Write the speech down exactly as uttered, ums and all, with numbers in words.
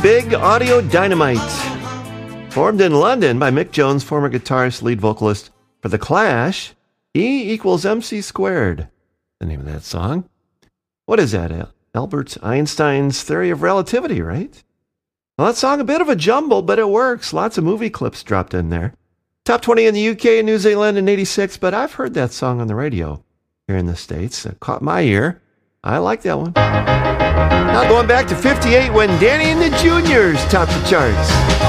Big Audio Dynamite. Formed in London by Mick Jones, former guitarist, lead vocalist for The Clash, E equals M C squared, the name of that song. What is that? Albert Einstein's theory of relativity, right? Well, that song, a bit of a jumble, but it works. Lots of movie clips dropped in there. Top twenty in the U K and New Zealand in eighty-six, but I've heard that song on the radio here in the States. It caught my ear. I like that one. Now going back to fifty-eight when Danny and the Juniors topped the charts.